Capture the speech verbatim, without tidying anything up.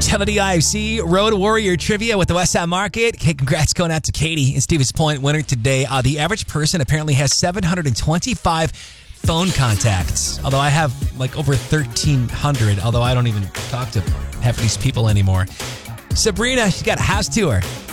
W D I C Road Warrior Trivia with the Westside Market. Okay, congrats going out to Katie in Stevens Point, winner today. Uh, the average person apparently has seven hundred twenty-five phone contacts, although I have like over thirteen hundred, although I don't even talk to half of these people anymore. Sabrina, she's got a house tour.